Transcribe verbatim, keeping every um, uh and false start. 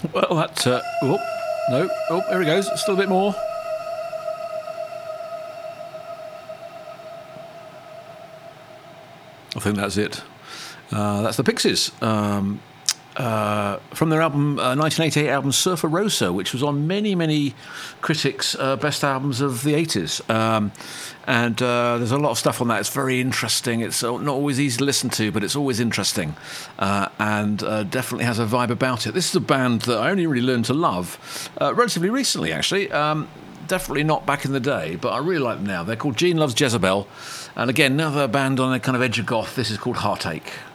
Well, that... Uh, oh, no. Oh, here it goes. Still a bit more. I think that's it. Uh, that's the Pixies. Um, uh, from their album, uh, nineteen eighty-eight album Surfer Rosa, which was on many, many critics' uh, best albums of the eighties. Um, and uh, there's a lot of stuff on that. It's very interesting. It's not always easy to listen to, but it's always interesting. Uh, and uh, definitely has a vibe about it. This is a band that I only really learned to love uh, relatively recently, actually. Um, definitely not back in the day, but I really like them now. They're called Gene Loves Jezebel. And again, another band on a kind of edge of goth. This is called Heartache.